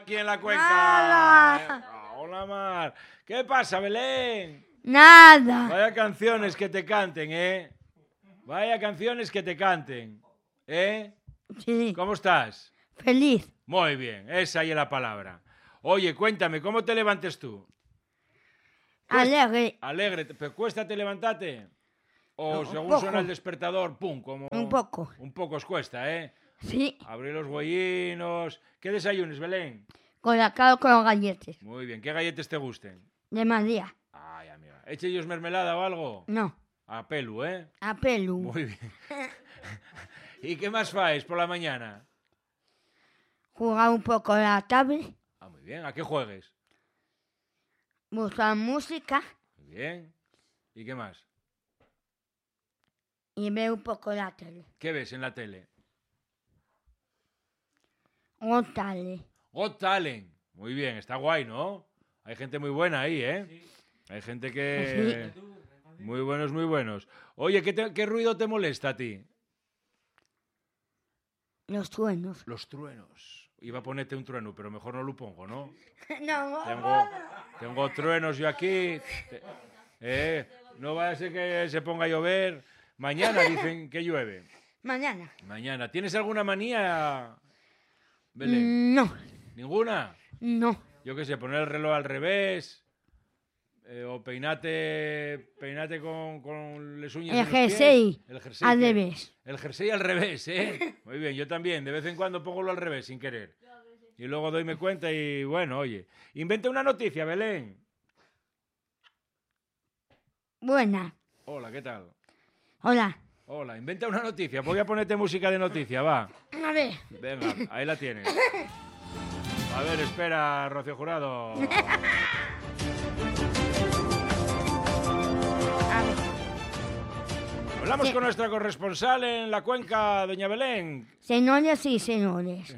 aquí en la cuenca. Nada. Hola, Mar. ¿Qué pasa, Belén? Nada. Vaya canciones que te canten, ¿eh? Vaya canciones que te canten, ¿eh? Sí. ¿Cómo estás? Feliz. Muy bien, esa ahí es la palabra. Oye, cuéntame, ¿cómo te levantes tú? Alegre. Alegre, ¿pero cuesta te levantarte? ¿O Un según poco. suena el despertador, pum, como... Un poco. Un poco os cuesta, ¿eh? Sí. Abrir los huellinos. ¿Qué desayunes, Belén? Colacao con galletas. Muy bien, ¿qué galletas te gusten? De María. Ay, amiga. ¿Eche ellos mermelada o algo? No. A pelu, ¿eh? A pelu. Muy bien. ¿Y qué más faes por la mañana? Jugar un poco a la tablet. Ah, muy bien. ¿A qué juegues? Buscar música. Muy bien. ¿Y qué más? Y ver un poco la tele. ¿Qué ves en la tele? O tele. Got Talent. Muy bien, está guay, ¿no? Hay gente muy buena ahí, ¿eh? Sí. Hay gente que... Sí. Muy buenos, muy buenos. Oye, ¿qué ruido te molesta a ti? Los truenos. Los truenos. Iba a ponerte un trueno, pero mejor no lo pongo, ¿no? No. Tengo truenos yo aquí. No vaya a ser que se ponga a llover. Mañana dicen que llueve. Mañana. Mañana. ¿Tienes alguna manía, Belén? No. ¿Ninguna? No. Yo qué sé, poner el reloj al revés. O peinate con las uñas El en los pies. jersey. El jersey. Al ¿qué? revés. El jersey al revés, ¿eh? Muy bien, yo también. De vez en cuando pongo al revés, sin querer. Y luego doyme cuenta y, bueno, oye. Inventa una noticia, Belén. Buena. Hola, ¿qué tal? Hola. Hola, inventa una noticia. Voy a ponerte música de noticia, va. A ver. Venga, ahí la tienes. A ver, espera, Rocío Jurado. A ver. Hablamos Sí. con nuestra corresponsal en la cuenca, doña Belén. Señores y señores.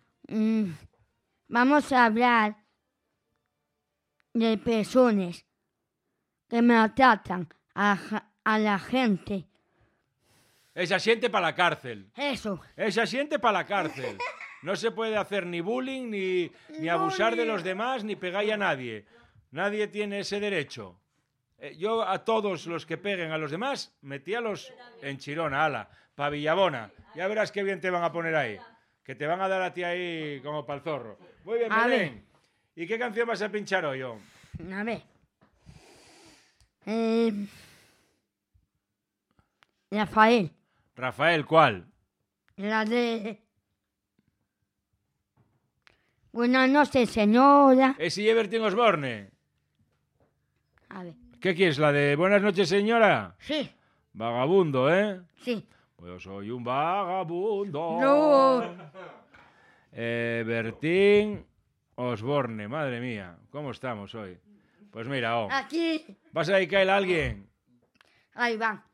Vamos a hablar de personas que maltratan a la gente. Esa siente para la cárcel. Eso. Esa siente para la cárcel. No se puede hacer ni bullying, ni abusar de los demás, ni pegar a nadie. Nadie tiene ese derecho. Yo a todos los que peguen a los demás, metíalos en Chirona, ala, pa' Villabona. Ya verás qué bien te van a poner ahí. Que te van a dar a ti ahí como pa'l zorro. Muy bien, A Belén. ¿Y qué canción vas a pinchar hoy, yo? A ver. Rafael. Rafael, ¿cuál? La de... Buenas noches, señora. Ese Everton Osborne. A ver. ¿Qué quieres? ¿La de Buenas noches, señora? Sí, Vagabundo, ¿eh? sí. Pues yo soy un vagabundo. No. Bertín Osborne, madre mía, ¿cómo estamos hoy? Pues mira, Aquí. ¿vas a dedicar a alguien? Ahí va.